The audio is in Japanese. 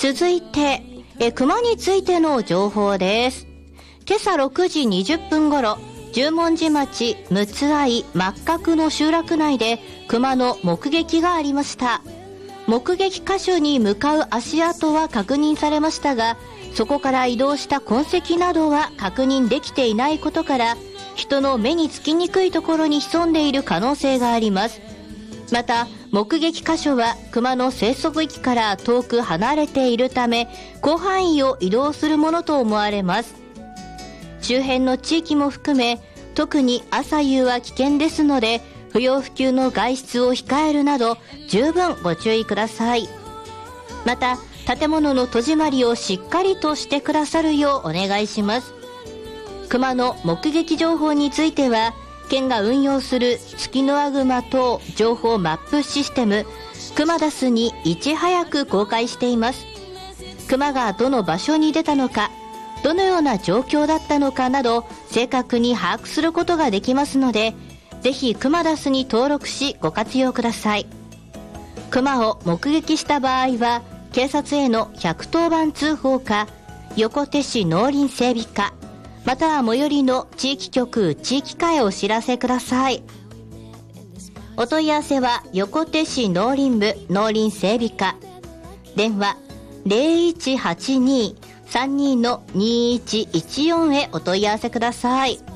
続いて、熊についての情報です。今朝6時20分頃、十文字町六合真角の集落内で熊の目撃がありました。目撃箇所に向かう足跡は確認されましたが、そこから移動した痕跡などは確認できていないことから、人の目につきにくいところに潜んでいる可能性があります。また、目撃箇所は熊の生息域から遠く離れているため、広範囲を移動するものと思われます。周辺の地域も含め、特に朝夕は危険ですので、不要不急の外出を控えるなど、十分ご注意ください。また、建物の戸締まりをしっかりとしてくださるようお願いします。熊の目撃情報については、県が運用するツキノワグマ等情報マップシステムクマダスにいち早く公開しています。熊がどの場所に出たのか、どのような状況だったのかなど正確に把握することができますので、ぜひクマダスに登録しご活用ください。熊を目撃した場合は警察への110番通報か、横手市農林整備課または最寄りの地域局地域課へお知らせください。お問い合わせは横手市農林部農林整備課、電話 0182-32-2114 へお問い合わせください。